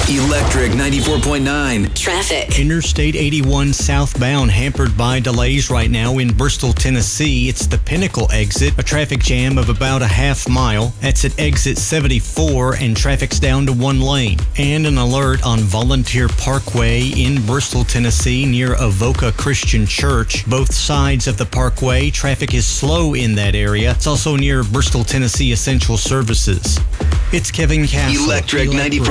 Electric 94.9. Traffic. Interstate 81 southbound hampered by delays right now in Bristol, Tennessee. It's the Pinnacle exit, a traffic jam of about a half mile. That's at exit 74 and traffic's down to one lane. And an alert on Volunteer Parkway in Bristol, Tennessee near Avoca Christian Church. Both sides of the parkway, traffic is slow in that area. It's also near Bristol, Tennessee Essential Services. It's Kevin Castle. Electric 94.9.